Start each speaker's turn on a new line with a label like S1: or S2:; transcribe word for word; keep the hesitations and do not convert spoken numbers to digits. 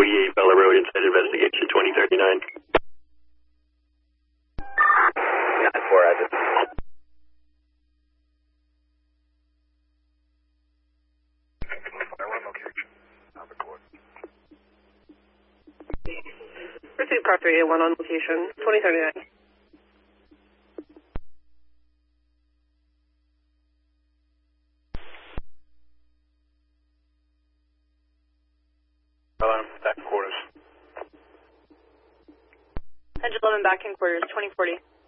S1: forty-eight Bella Road, inside investigation twenty thirty-nine.
S2: nine four, I just...
S3: Pursuit car three eighty-one on location, twenty thirty-nine.
S2: Alarm, back in quarters.
S3: Edge eleven back in quarters, twenty forty.